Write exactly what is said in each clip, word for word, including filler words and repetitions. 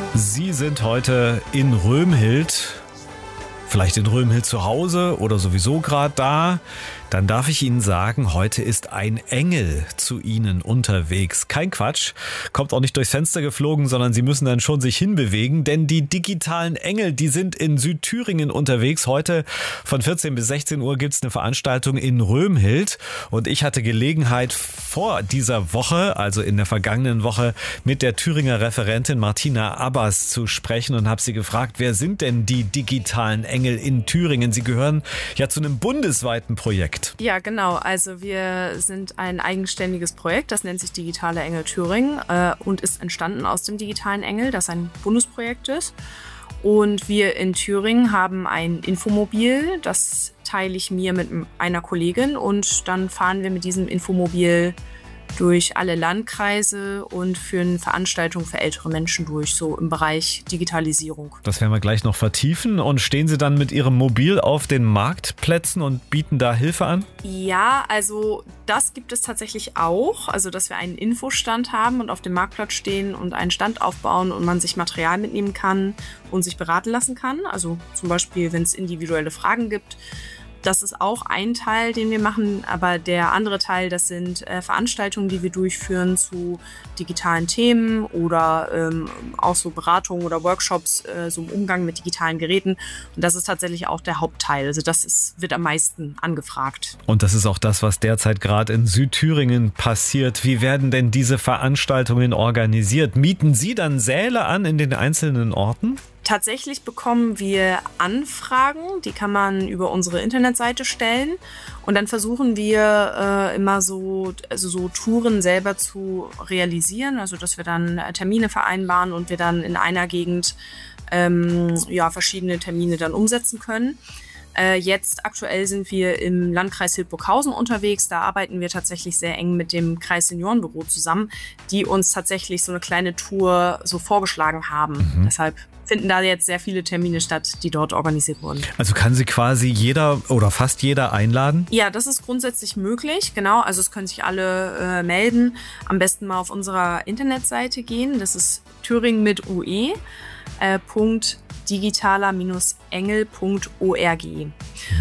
Sie sind heute in Römhild, vielleicht in Römhild zu Hause oder sowieso gerade da. Dann darf ich Ihnen sagen, heute ist ein Engel zu Ihnen unterwegs. Kein Quatsch, kommt auch nicht durchs Fenster geflogen, sondern Sie müssen dann schon sich hinbewegen, denn die digitalen Engel, die sind in Südthüringen unterwegs. Heute von vierzehn bis sechzehn Uhr gibt es eine Veranstaltung in Römhild und ich hatte Gelegenheit vor dieser Woche, also in der vergangenen Woche, mit der Thüringer Referentin Martina Abbas zu sprechen und habe sie gefragt, wer sind denn die digitalen Engel in Thüringen? Sie gehören ja zu einem bundesweiten Projekt. Ja, genau. Also wir sind ein eigenständiges Projekt, das nennt sich Digitale Engel Thüringen äh, und ist entstanden aus dem Digitalen Engel, das ein Bundesprojekt ist. Und wir in Thüringen haben ein Infomobil, das teile ich mir mit einer Kollegin und dann fahren wir mit diesem Infomobil durch alle Landkreise und führen Veranstaltungen für ältere Menschen durch, so im Bereich Digitalisierung. Das werden wir gleich noch vertiefen. Und stehen Sie dann mit Ihrem Mobil auf den Marktplätzen und bieten da Hilfe an? Ja, also das gibt es tatsächlich auch. Also, dass wir einen Infostand haben und auf dem Marktplatz stehen und einen Stand aufbauen und man sich Material mitnehmen kann und sich beraten lassen kann. Also zum Beispiel, wenn es individuelle Fragen gibt. Das ist auch ein Teil, den wir machen, aber der andere Teil, das sind äh, Veranstaltungen, die wir durchführen zu digitalen Themen oder ähm, auch so Beratungen oder Workshops äh, so im Umgang mit digitalen Geräten. Und das ist tatsächlich auch der Hauptteil. Also das ist, wird am meisten angefragt. Und das ist auch das, was derzeit gerade in Südthüringen passiert. Wie werden denn diese Veranstaltungen organisiert? Mieten Sie dann Säle an in den einzelnen Orten? Tatsächlich bekommen wir Anfragen, die kann man über unsere Internetseite stellen und dann versuchen wir äh, immer so, also so Touren selber zu realisieren, also dass wir dann Termine vereinbaren und wir dann in einer Gegend ähm, ja, verschiedene Termine dann umsetzen können. Äh, jetzt aktuell sind wir im Landkreis Hildburghausen unterwegs. Da arbeiten wir tatsächlich sehr eng mit dem Kreis Seniorenbüro zusammen, die uns tatsächlich so eine kleine Tour so vorgeschlagen haben. Mhm. Deshalb finden da jetzt sehr viele Termine statt, die dort organisiert wurden. Also kann sie quasi jeder oder fast jeder einladen? Ja, das ist grundsätzlich möglich, genau. Also es können sich alle äh, melden. Am besten mal auf unserer Internetseite gehen. Das ist Thüringen mit U E. Äh, Punkt digitaler-engel Punkt org. Mhm.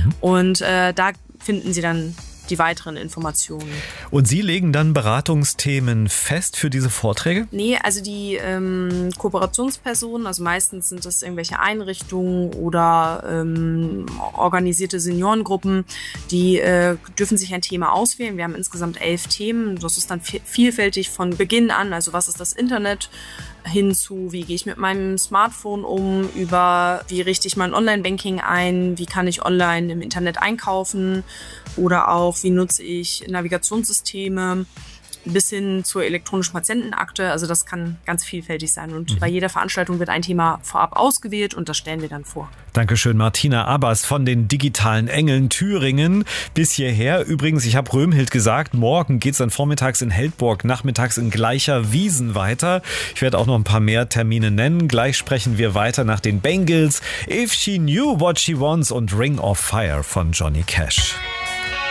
Und äh, da finden Sie dann die weiteren Informationen. Und Sie legen dann Beratungsthemen fest für diese Vorträge? Nee, also die ähm, Kooperationspersonen, also meistens sind das irgendwelche Einrichtungen oder ähm, organisierte Seniorengruppen, die äh, dürfen sich ein Thema auswählen. Wir haben insgesamt elf Themen. Das ist dann vielfältig von Beginn an. Also was ist das Internet? Hinzu, wie gehe ich mit meinem Smartphone um, über wie richte ich mein Online-Banking ein, wie kann ich online im Internet einkaufen oder auch wie nutze ich Navigationssysteme bis hin zur elektronischen Patientenakte. Also das kann ganz vielfältig sein und mhm. bei jeder Veranstaltung wird ein Thema vorab ausgewählt und das stellen wir dann vor. Dankeschön, Martina Abbas von den digitalen Engeln Thüringen bis hierher. Übrigens, ich habe Römhild gesagt, morgen geht es dann vormittags in Heldburg, nachmittags in Gleicherwiesen weiter. Ich werde auch noch ein paar mehr Termine nennen. Gleich sprechen wir weiter nach den Bangles, If She Knew What She Wants und Ring of Fire von Johnny Cash.